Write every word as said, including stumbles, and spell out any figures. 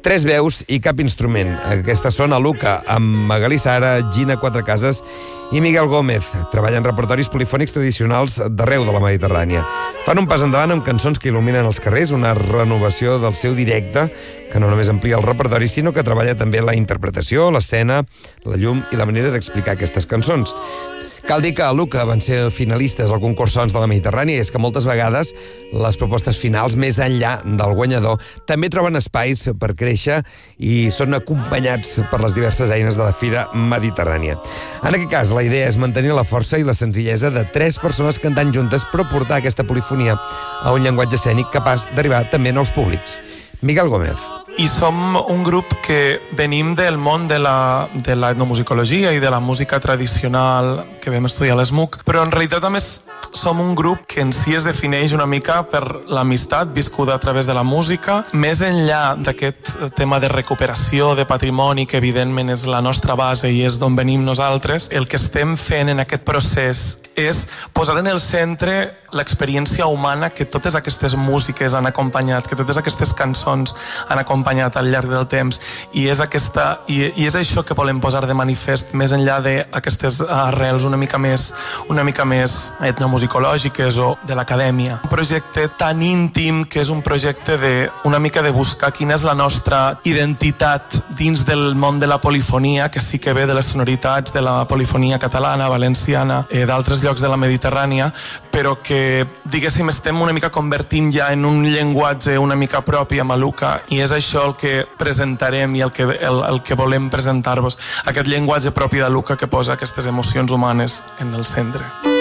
Tres veus i cap instrument. Aquestes són Aluka, amb Magalí Sara, Gina Quatrecases i Miguel Gómez. Treballen repertoris polifònics tradicionals d'arreu de la Mediterrània. Fan un pas endavant amb cançons que il·luminen els carrers, una renovació del seu directe, que no només amplia el repertori, sinó que treballa també la interpretació, l'escena, la llum i la manera d'explicar aquestes cançons. Cal dir que Aluka van ser finalistes al concurs Sons de la Mediterrània i és que moltes vegades les propostes finals, més enllà del guanyador, també troben espais per créixer i són acompanyats per les diverses eines de la Fira Mediterrània. En aquest cas, la idea és mantenir la força i la senzillesa de tres persones cantant juntes però portar aquesta polifonia a un llenguatge escènic capaç d'arribar també a nous públics. Miguel Gómez. I som un grup que venim del món de la, de l'etnomusicologia i de la música tradicional que vam estudiar a l'ESMUC, però en realitat a més som un grup que en si es defineix una mica per l'amistat viscuda a través de la música, més enllà d'aquest tema de recuperació de patrimoni, que evidentment és la nostra base i és d'on venim nosaltres. El que estem fent en aquest procés és posar en el centre l'experiència humana que totes aquestes músiques han acompanyat, que totes aquestes cançons han acompanyat al llarg del temps, i és, aquesta, i, i és això que volem posar de manifest, més enllà d'aquestes arrels una mica més, una mica més etnomusicològiques o de l'acadèmia. Un projecte tan íntim que és un projecte de una mica de buscar quina és la nostra identitat dins del món de la polifonia, que sí que ve de les sonoritats de la polifonia catalana, valenciana, eh, d'altres llocs de la Mediterrània, però que diguéssim estem una mica convertint ja en un llenguatge una mica propi amb Aluka, i és això el que presentarem i el que, el, el que volem presentar-vos, aquest llenguatge propi d'Aluka que posa aquestes emocions humanes en el centre.